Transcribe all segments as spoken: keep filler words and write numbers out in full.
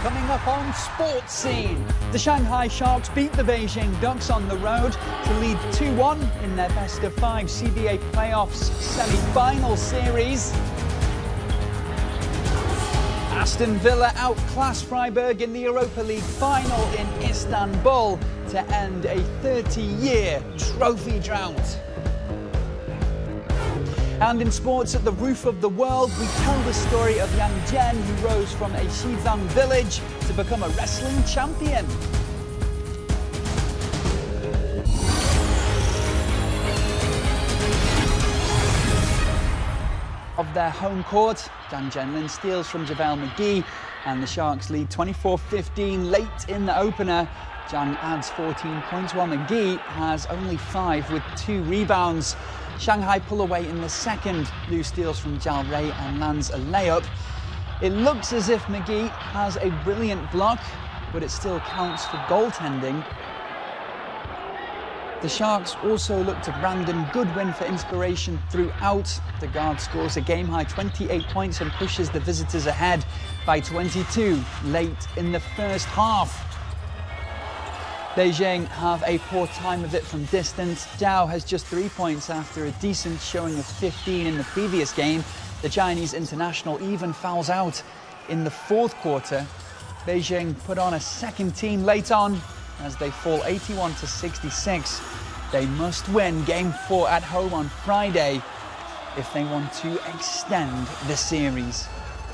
coming up on Sports Scene. The Shanghai Sharks beat the Beijing Ducks on the road to lead two one in their best of five C B A playoffs semi-final series. Aston Villa outclassed Freiburg in the Europa League final in Istanbul to end a thirty-year trophy drought. And in sports, at the roof of the world, we tell the story of Yang Jian, who rose from a Xizang village to become a wrestling champion. Of their home court, Zhang Zhenlin steals from JaVale McGee, and the Sharks lead twenty-four fifteen late in the opener. Zhang adds fourteen points, while McGee has only five with two rebounds. Shanghai pull away in the second. Liu steals from Zhao Rui and lands a layup. It looks as if McGee has a brilliant block, but it still counts for goaltending. The Sharks also look to Brandon Goodwin for inspiration throughout. The guard scores a game-high twenty-eight points and pushes the visitors ahead by twenty-two late in the first half. Beijing have a poor time of it from distance. Zhao has just three points after a decent showing of fifteen in the previous game. The Chinese international even fouls out in the fourth quarter. Beijing put on a second team late on as they fall eighty-one to sixty-six. They must win game four at home on Friday if they want to extend the series.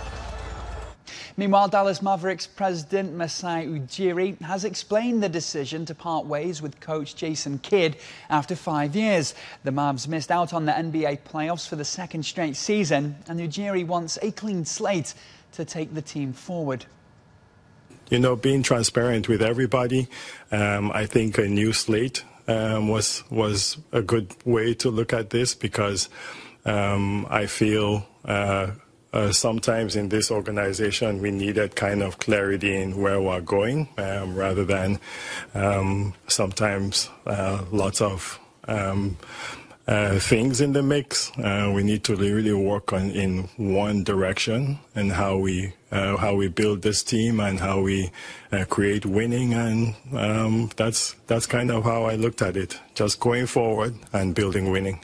Meanwhile, Dallas Mavericks president Masai Ujiri has explained the decision to part ways with coach Jason Kidd after five years. The Mavs missed out on the N B A playoffs for the second straight season, and Ujiri wants a clean slate to take the team forward. You know, being transparent with everybody, um, I think a new slate um, was was a good way to look at this, because um, I feel uh, uh, sometimes in this organization we needed kind of clarity in where we're going, um, rather than um, sometimes uh, lots of um, Uh, things in the mix. Uh, we need to really work on in one direction, and how we uh, how we build this team and how we uh, create winning, and um, that's that's kind of how I looked at it, just going forward and building winning.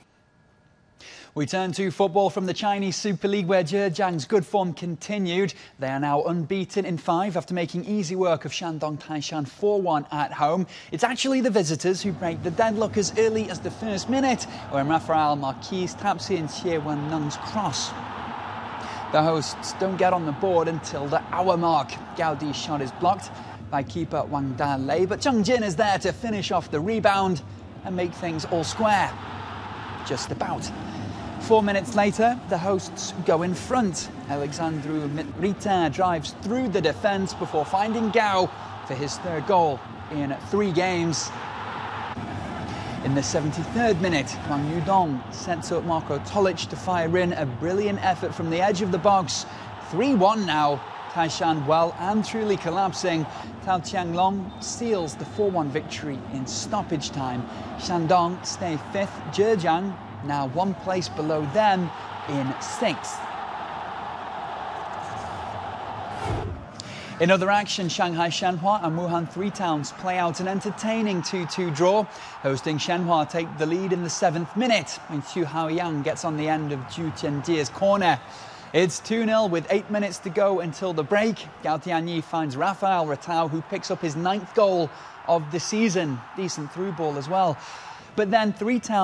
We turn to football from the Chinese Super League, where Zhejiang's good form continued. They are now unbeaten in five after making easy work of Shandong Taishan four one at home. It's actually the visitors who break the deadlock as early as the first minute, when Rafael Marquez taps in Xie Wenleng's cross. The hosts don't get on the board until the hour mark. Gaudi's shot is blocked by keeper Wang Dalei, but Zheng Jin is there to finish off the rebound and make things all square. Just about. Four minutes later, the hosts go in front. Alexandru Mitrita drives through the defence before finding Gao for his third goal in three games. In the seventy-third minute, Wang Yudong sets up Marko Tolic to fire in a brilliant effort from the edge of the box. three one now. Taishan well and truly collapsing. Tao Qianglong seals the four one victory in stoppage time. Shandong stay fifth. Zhejiang now one place below them in sixth. In other action, Shanghai Shenhua and Wuhan Three Towns play out an entertaining two two draw. Hosting Shenhua take the lead in the seventh minute when Xu Haoyang gets on the end of Zhu Tianjie's corner. It's two nil with eight minutes to go until the break. Gao Tianyi finds Rafael Ratao, who picks up his ninth goal of the season. Decent through ball as well. But then Three Towns